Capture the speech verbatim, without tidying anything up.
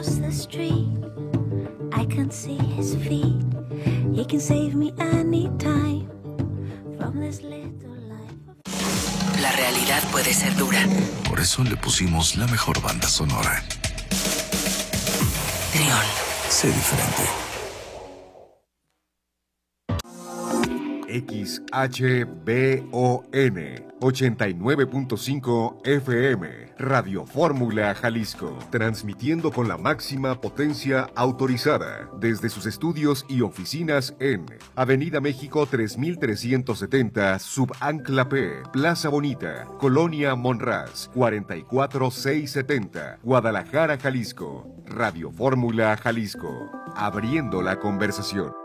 The street, I can see his feet. He can save me anytime from this little life. La realidad puede ser dura. Por eso le pusimos la mejor banda sonora. Trión. Sé diferente. X H B O N ochenta y nueve punto cinco F M, Radio Fórmula Jalisco, transmitiendo con la máxima potencia autorizada desde sus estudios y oficinas en Avenida México tres mil trescientos setenta, Subancla P, Plaza Bonita, Colonia Monraz, cuarenta y cuatro mil seiscientos setenta, Guadalajara, Jalisco. Radio Fórmula Jalisco, abriendo la conversación.